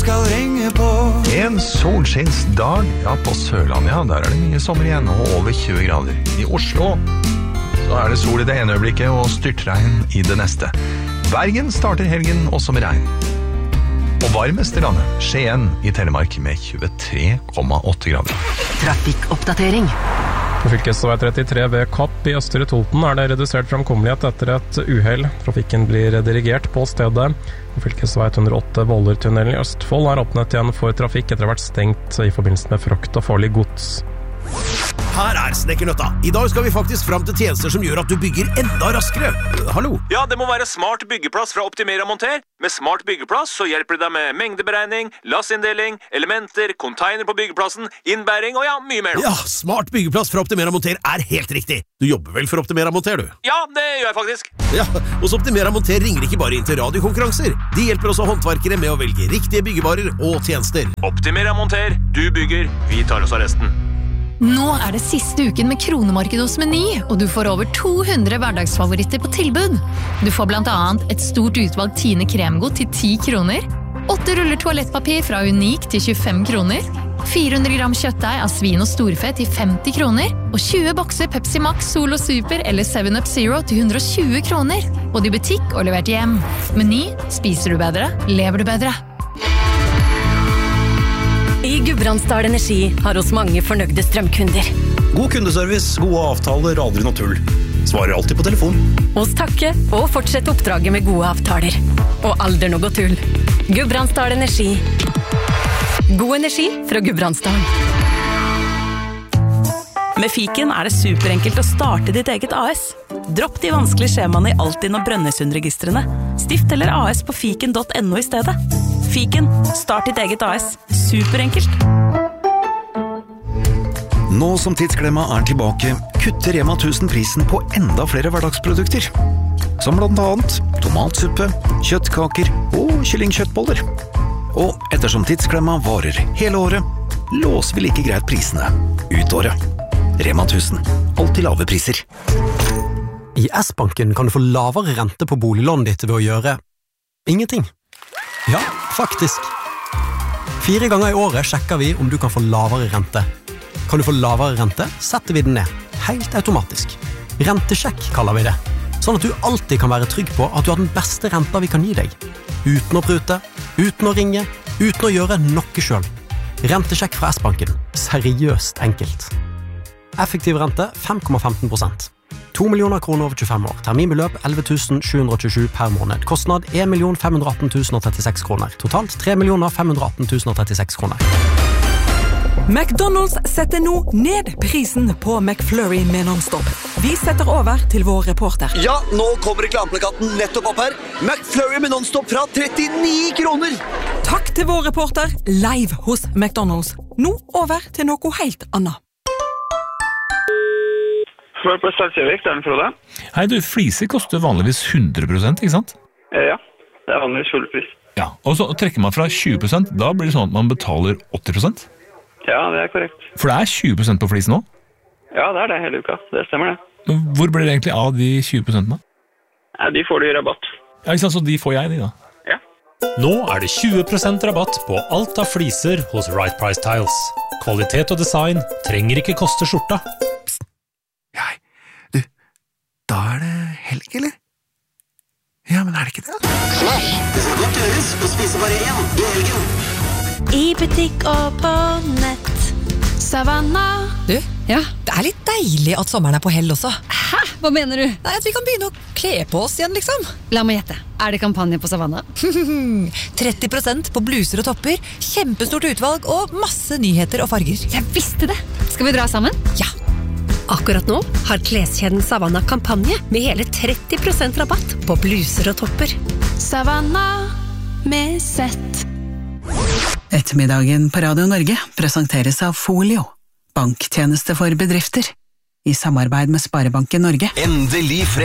skal ringe på. En solskinnsdag, ja, på Sørlandet, ja, der det mye sommer igjen og over 20 grader. I Oslo så det sol i det ene øyeblikket og styrtregn i det neste. Bergen starter helgen også med regn. Og varmest i landet, Skien i Telemark med 23,8 grader. Trafikkoppdatering. På fylkesvei 33 ved Kapp i Østre Toten det redusert fremkommelighet etter et uhell. Trafikken blir dirigert på stedet. På fylkesvei 108 Vollertunnelen i Østfold åpnet igjen for trafikk etter å ha vært stengt i forbindelse med frakt og farlig gods. Her Snekkernøtta. I dag skal vi faktisk fram til tjenester som gjør at du bygger enda raskere. Hallo? Ja, det må være smart byggeplass fra Optimera Monter. Med smart byggeplass så hjelper det deg med mengdeberegning, lassinndeling, elementer, container på byggeplassen, innbæring og ja, mye mer. Ja, smart byggeplass fra Optimera Monter helt riktig. Du jobber vel for Optimera Monter, du? Ja, det gjør jeg faktisk. Ja, hos Optimera Monter ringer ikke bare inn til radiokonkurranser. De hjelper også håndverkere med å velge riktige byggevarer og tjenester. Optimera Monter, du bygger, vi tar oss av resten. Nå det siste uken med kronemarked hos Meny, og du får over 200 hverdagsfavoritter på tilbud. Du får blant annet et stort utvalg Tine kremgodt til 10 kroner, 8 ruller toalettpapir fra Unik til 25 kroner, 400 gram kjøttdeig av svin og storfe til 50 kroner, og 20 bokser Pepsi Max, Solo Super eller 7up Zero til 120 kroner. Både i butikk og levert hjem. Meny, spiser du bedre, lever du bedre. I Gudbrandsdal Energi har oss mange fornøyde strømkunder. God kundeservice, gode avtaler, aldri noe tull. Svarer alltid på telefon. Oss takke og fortsette oppdraget med gode avtaler. Og aldri noe tull. Gudbrandsdal Energi. God energi fra Gudbrandsdal. Med Fiken det superenkelt å starte ditt eget AS. Dropp de vanskelige skjemaene i Altinn og Brønnøysundregistrene. Stift eller AS på fiken.no i stedet. Fiken, start ditt eget AS. Superenkelt. Nå som Tidsklemma tilbake, kutter Rema 1000 prisen på enda flere hverdagsprodukter. Som blant annet tomatsuppe, kjøttkaker og kyllingkjøttboller. Og ettersom Tidsklemma varer hele året, låser vi like greit prisene ut året. Rema 1000, alltid lave priser. I S-banken kan du få lavere rente på boliglånet ditt ved å gjøre ingenting. Ja, faktisk. 4 ganger i året sjekker vi om du kan få lavere rente. Kan du få lavere rente, setter vi den ned. Helt automatisk. Rentesjekk kaller vi det. Sånn at du alltid kan være trygg på at du har den beste renta vi kan gi deg. Uten å prute, uten å ringe, uten å gjøre noe selv. Rentesjekk fra S-banken. Seriøst enkelt. Effektiv rente 5,15%. 2 millioner kroner over 25 år. Terminbeløp 11 727 per måned. Kostnad 1 518 036 kroner. Totalt 3 518 036 kroner. McDonald's setter nå ned prisen på McFlurry med non-stop. Vi setter over til vår reporter. Ja, nå kommer reklameplakaten nettopp opp her. McFlurry med non-stop fra 39 kroner. Takk til vår reporter, live hos McDonald's. Nå over til noe helt annet. På Stadsjøvik, det Frode. Hei du, fliser koster vanligvis 100%, ikke sant? Ja, det vanligvis full pris. Ja, og så trekker man fra 20%, da blir det sånn at man betaler 80%? Ja, det korrekt. For det 20% på flisen nå? Ja, det det hele uka, det stemmer det. Hvor blir det egentlig av de 20% da? Ja, de får du i rabatt. Ja, ikke sant, så de får jeg de da? Ja. Nå det 20% rabatt på alt av fliser hos Right Price Tiles. Kvalitet og design trenger ikke koste skjorta. Da det helg, eller? Ja, men det ikke det? Smash! Det skal godt gjøres å spise bare én i helgen. I butikk og på nett. Savannah. Du, ja, det litt deilig at sommeren på hell også. Hæ? Hva mener du? Nei, at vi kan begynne å kle på oss igjen, liksom. La meg gjette. Det kampanje på Savannah? 30% på bluser og topper, kjempestort utvalg og masse nyheter og farger. Jeg visste det. Skal vi dra sammen? Ja. Akkurat nå har kleskjeden Savannah kampanje med hele 30% rabatt på bluser og topper. Savannah med sett. Ettermiddagen på Radio Norge presenteres av Folio, banktjeneste for bedrifter, i samarbeid med Sparebanken Norge. Endelig fredag.